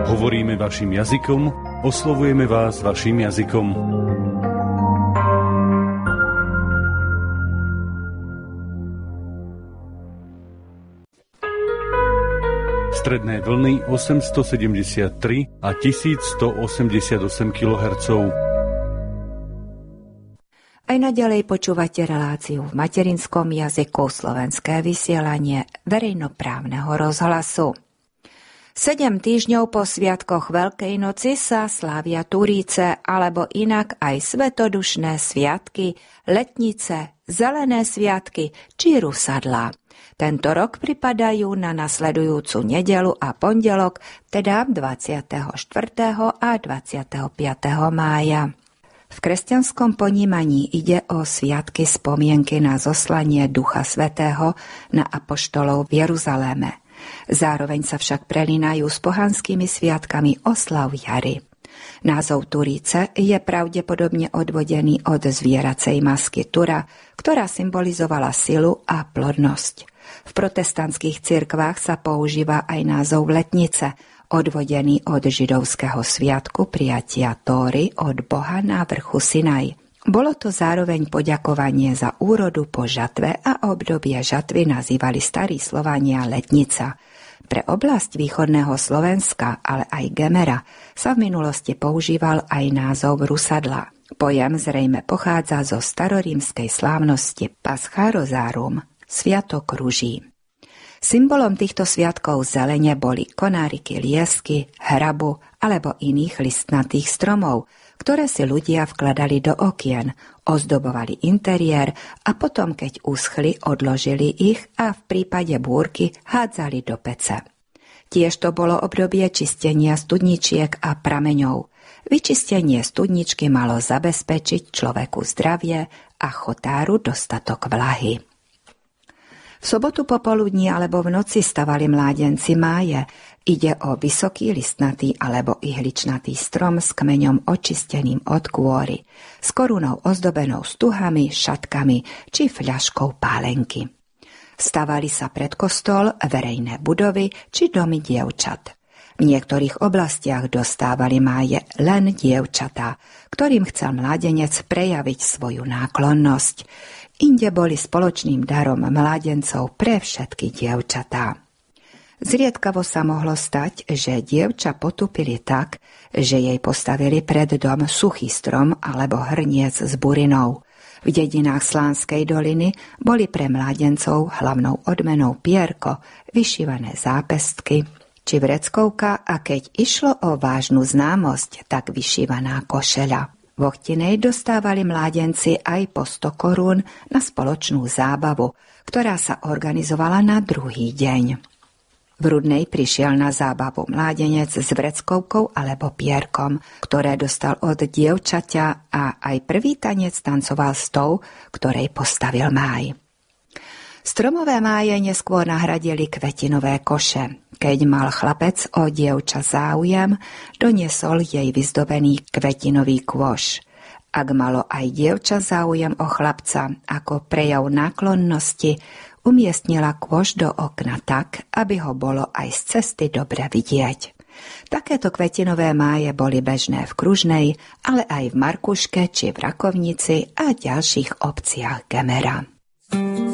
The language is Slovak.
Hovoríme vašim jazykom, oslovujeme vás vašim jazykom. Stredné vlny 873 a 1188 kHz. Aj naďalej počúvate reláciu v materinskom jazyku Slovenské vysielanie verejnoprávneho rozhlasu. 7 týždňov po sviatkoch Veľkej noci sa slávia Turíce, alebo inak aj svetodušné sviatky, letnice, zelené sviatky či rusadlá. Tento rok pripadajú na nasledujúcu nedeľu a pondelok, teda 24. a 25. mája. V kresťanskom ponímaní ide o sviatky spomienky na zoslanie Ducha Svätého na apoštolov v Jeruzaléme. Zároveň sa však prelínajú s pohanskými sviatkami oslav jary. Názov Turíce je pravdepodobne odvodený od zvieracej masky Tura, ktorá symbolizovala silu a plodnosť. V protestantských cirkvách sa používa aj názov Letnice, odvodený od židovského sviatku prijatia Tóry od Boha na vrchu Sinaj. Bolo to zároveň poďakovanie za úrodu po žatve a obdobie žatvy nazývali starí Slovania letnica. Pre oblasť východného Slovenska, ale aj Gemera, sa v minulosti používal aj názov rusadla. Pojem zrejme pochádza zo starorímskej slávnosti Pascha Rozárum, Sviatok ruží. Symbolom týchto sviatkov zelene boli konáriky liesky, hrabu alebo iných listnatých stromov, ktoré si ľudia vkladali do okien, ozdobovali interiér a potom, keď uschli, odložili ich a v prípade búrky hádzali do pece. Tiež to bolo obdobie čistenia studničiek a prameňov. Vyčistenie studničky malo zabezpečiť človeku zdravie a chotáru dostatok vlahy. V sobotu popoludní alebo v noci stavali mládenci máje. Ide o vysoký listnatý alebo ihličnatý strom s kmeňom očisteným od kôry, s korunou ozdobenou stuhami, šatkami či fľaškou pálenky. Stavali sa pred kostol, verejné budovy či domy dievčat. V niektorých oblastiach dostávali máje len dievčatá, ktorým chcel mládenec prejaviť svoju náklonnosť. Inde boli spoločným darom mládencov pre všetky dievčatá. Zriedkavo sa mohlo stať, že dievča potupili tak, že jej postavili pred dom suchý strom alebo hrniec s burinou. V dedinách Slánskej doliny boli pre mládencov hlavnou odmenou pierko, vyšívané zápestky či vreckovka a keď išlo o vážnu známosť, tak vyšívaná košeľa. V Ochtinej dostávali mládenci aj po 100 korún na spoločnú zábavu, ktorá sa organizovala na druhý deň. V Rudnej prišiel na zábavu mládenec s vreckovkou alebo pierkom, ktoré dostal od dievčaťa a aj prvý tanec tancoval s tou, ktorej postavil máj. Stromové máje neskôr nahradili kvetinové koše. Keď mal chlapec o dievča záujem, doniesol jej vyzdobený kvetinový kôš. Ak malo aj dievča záujem o chlapca ako prejav náklonnosti, umiestnila kôš do okna tak, aby ho bolo aj z cesty dobre vidieť. Takéto kvetinové máje boli bežné v Kružnej, ale aj v Markuške či v Rakovnici a ďalších obciach Gemera.